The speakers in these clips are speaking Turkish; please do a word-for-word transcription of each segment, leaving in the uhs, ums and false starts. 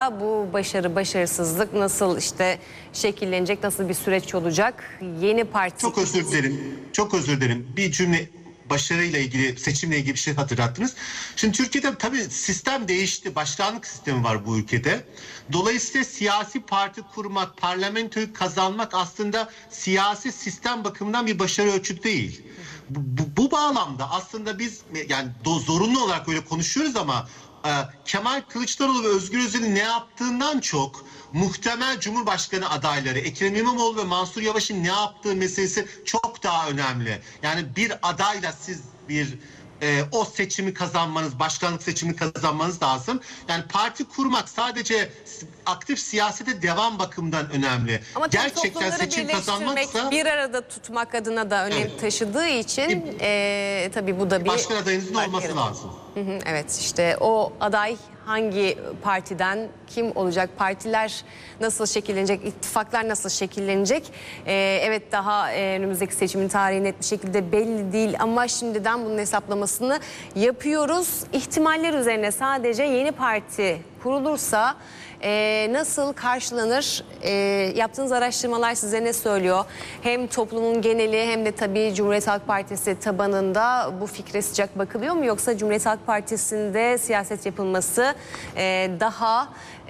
da bu başarı, başarısızlık nasıl işte şekillenecek, nasıl bir süreç olacak? Yeni parti... Çok özür dilerim, çok özür dilerim. Bir cümle başarıyla ilgili, seçimle ilgili bir şey hatırlattınız. Şimdi Türkiye'de tabii sistem değişti. Başkanlık sistemi var bu ülkede. Dolayısıyla siyasi parti kurmak, parlamentoyu kazanmak aslında siyasi sistem bakımından bir başarı ölçütü değil. Bu, bu, bu bağlamda aslında biz yani do, zorunlu olarak böyle konuşuyoruz ama e, Kemal Kılıçdaroğlu ve Özgür Özel'in ne yaptığından çok muhtemel Cumhurbaşkanı adayları Ekrem İmamoğlu ve Mansur Yavaş'ın ne yaptığı meselesi çok daha önemli. Yani bir adayla siz bir e, o seçimi kazanmanız, başkanlık seçimini kazanmanız lazım. Yani parti kurmak sadece aktif siyasete devam bakımından önemli. Ama gerçekten seçim kazanmaksa bir arada tutmak adına da önem evet. taşıdığı için e, tabii bu da bir başkan adayınızın olması lazım. Hı hı, evet, işte o aday hangi partiden kim olacak, partiler nasıl şekillenecek, ittifaklar nasıl şekillenecek? Ee, evet, daha e, önümüzdeki seçimin tarihi net bir şekilde belli değil ama şimdiden bunun hesaplamasını yapıyoruz. İhtimaller üzerine sadece yeni parti kurulursa e, nasıl karşılanır? E, yaptığınız araştırmalar size ne söylüyor? Hem toplumun geneli hem de tabii Cumhuriyet Halk Partisi tabanında bu fikre sıcak bakılıyor mu? Yoksa Cumhuriyet Halk Partisi'nde siyaset yapılması e, daha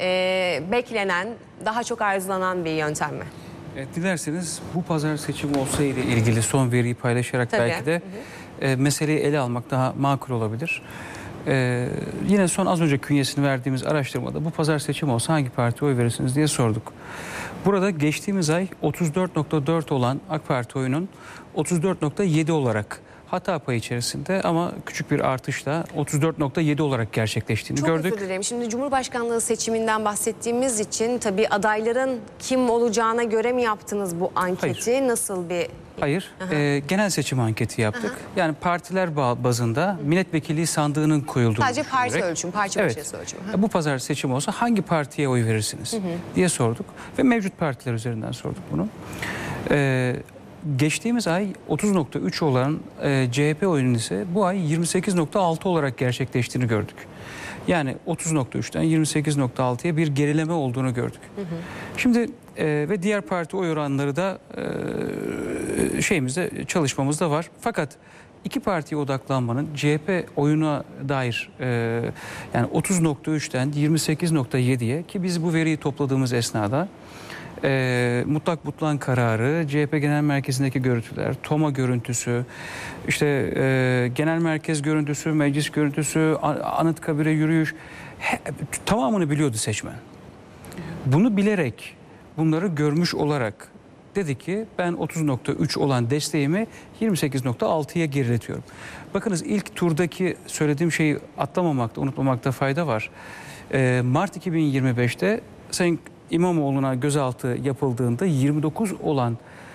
e, beklenen, daha çok arzulanan bir yöntem mi? Evet, dilerseniz bu pazar seçimi olsaydı ilgili son veriyi paylaşarak tabii. belki de hı hı. E, meseleyi ele almak daha makul olabilir. Ee, yine son az önce künyesini verdiğimiz araştırmada bu pazar seçim olsa hangi partiye oy verirsiniz diye sorduk. Burada geçtiğimiz ay otuz dört nokta dört olan AK Parti oyunun otuz dört nokta yedi olarak hata payı içerisinde ama küçük bir artışla otuz dört nokta yedi olarak gerçekleştiğini Çok gördük. Çok özür dilerim. Şimdi Cumhurbaşkanlığı seçiminden bahsettiğimiz için tabii adayların kim olacağına göre mi yaptınız bu anketi? Hayır. Nasıl bir... Hayır, e, genel seçim anketi yaptık. Aha. Yani partiler bazında milletvekilliği sandığının koyulduğunu sadece parti düşünerek, ölçüm, parti evet, başarısı ölçümü. Bu pazar seçim olsa hangi partiye oy verirsiniz hı hı. diye sorduk ve mevcut partiler üzerinden sorduk bunu. E, geçtiğimiz ay otuz nokta üç olan e, C H P oyunun ise bu ay yirmi sekiz nokta altı olarak gerçekleştiğini gördük. Yani otuz nokta üçten yirmi sekiz nokta altıya bir gerileme olduğunu gördük. Hı hı. Şimdi e, ve diğer parti oy oranları da e, şeyimizde, çalışmamızda var. Fakat iki partiye odaklanmanın C H P oyuna dair e, yani otuz nokta üçten yirmi sekiz nokta yediye ki biz bu veriyi topladığımız esnada E, mutlak butlan kararı, C H P Genel Merkezi'ndeki görüntüler, TOMA görüntüsü, işte e, genel merkez görüntüsü, meclis görüntüsü, Anıtkabir'e yürüyüş, he, tamamını biliyordu seçmen. Bunu bilerek, bunları görmüş olarak dedi ki ben otuz nokta üç olan desteğimi yirmi sekiz nokta altıya geriletiyorum. Bakınız, ilk turdaki söylediğim şeyi atlamamakta, unutmamakta fayda var. E, Mart iki bin yirmi beşte Sayın İmamoğlu'na gözaltı yapıldığında yirmi dokuz olan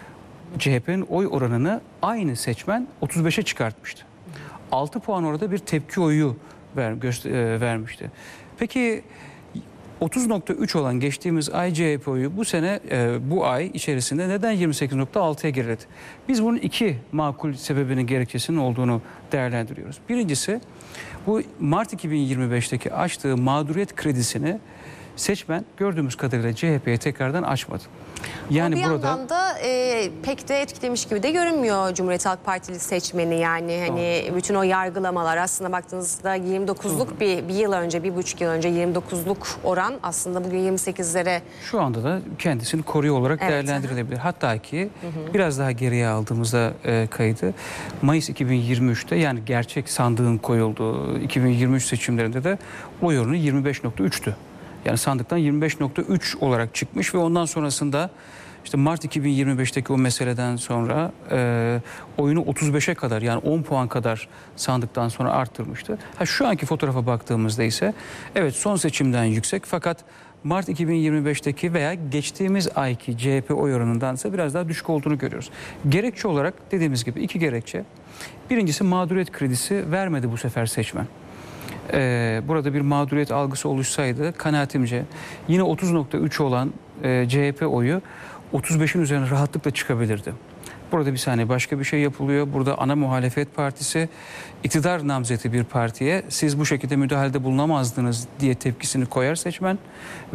C H P'nin oy oranını aynı seçmen otuz beşe çıkartmıştı. altı puan orada bir tepki oyu ver, e, vermişti. Peki otuz nokta üç olan geçtiğimiz ay C H P oyu bu sene e, bu ay içerisinde neden yirmi sekiz nokta altıya geriledi? Biz bunun iki makul sebebinin gerekçesinin olduğunu değerlendiriyoruz. Birincisi, bu Mart iki bin yirmi beşteki açtığı mağduriyet kredisini seçmen gördüğümüz kadarıyla C H P'ye tekrardan açmadı. Yani bir burada yandan da e, pek de etkilemiş gibi de görünmüyor Cumhuriyet Halk Partili seçmeni. Yani hani doğru. Bütün o yargılamalar aslında baktığınızda yirmi dokuzluk bir, bir yıl önce, bir buçuk yıl önce yirmi dokuzluk oran aslında bugün yirmi sekizlere. Şu anda da kendisini koruyor olarak evet, değerlendirilebilir. Hı. Hatta ki hı hı. biraz daha geriye aldığımızda e, kaydı Mayıs iki bin yirmi üçte yani gerçek sandığın koyulduğu iki bin yirmi üç seçimlerinde de oy oranı yirmi beş nokta üçtü. Yani sandıktan yirmi beş nokta üç olarak çıkmış ve ondan sonrasında işte Mart iki bin yirmi beşteki o meseleden sonra e, oyunu otuz beşe kadar yani on puan kadar sandıktan sonra arttırmıştı. Ha, şu anki fotoğrafa baktığımızda ise evet son seçimden yüksek fakat Mart iki bin yirmi beşteki veya geçtiğimiz ayki C H P oy oranındansa biraz daha düşük olduğunu görüyoruz. Gerekçe olarak dediğimiz gibi iki gerekçe. Birincisi mağduriyet kredisi vermedi bu sefer seçmen. Ee, burada bir mağduriyet algısı oluşsaydı kanaatimce yine otuz nokta üç olan e, C H P oyu otuz beşin üzerine rahatlıkla çıkabilirdi. Burada bir saniye başka bir şey yapılıyor. Burada ana muhalefet partisi iktidar namzeti bir partiye siz bu şekilde müdahalede bulunamazdınız diye tepkisini koyar seçmen.